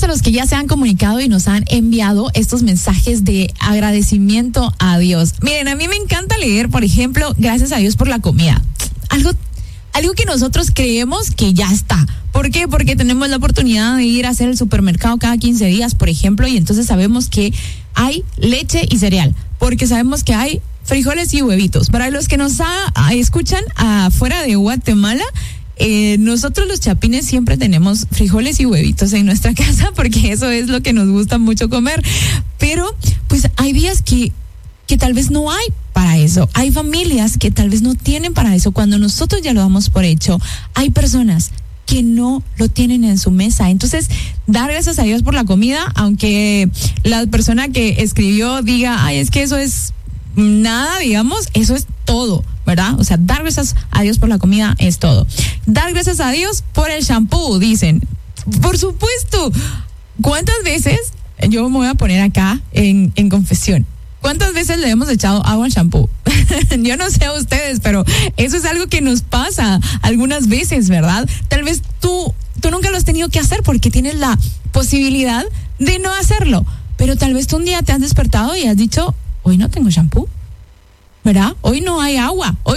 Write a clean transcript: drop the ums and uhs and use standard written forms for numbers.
los que ya se han comunicado y nos han enviado estos mensajes de agradecimiento a Dios. Miren, a mí me encanta leer, por ejemplo, gracias a Dios por la comida. Algo que nosotros creemos que ya está. ¿Por qué? Porque tenemos la oportunidad de ir a hacer el supermercado cada 15 días, por ejemplo, y entonces sabemos que hay leche y cereal, porque sabemos que hay frijoles y huevitos. Para los que nos escuchan afuera de Guatemala, nosotros los chapines siempre tenemos frijoles y huevitos en nuestra casa porque eso es lo que nos gusta mucho comer. Pero pues hay días que tal vez no hay para eso. Hay familias que tal vez no tienen para eso. Cuando nosotros ya lo damos por hecho, hay personas que no lo tienen en su mesa. Entonces, dar gracias a Dios por la comida, aunque la persona que escribió diga, ay, es que eso es nada, digamos, eso es todo, ¿verdad? O sea, dar gracias a Dios por la comida es todo. Dar gracias a Dios por el shampoo, dicen. Por supuesto. ¿Cuántas veces, yo me voy a poner acá en confesión, cuántas veces le hemos echado agua al shampoo? Yo no sé a ustedes, pero eso es algo que nos pasa algunas veces, ¿verdad? Tal vez tú nunca lo has tenido que hacer porque tienes la posibilidad de no hacerlo, pero tal vez tú un día te has despertado y has dicho, hoy no tengo shampoo, ¿verdad? Hoy no hay agua, hoy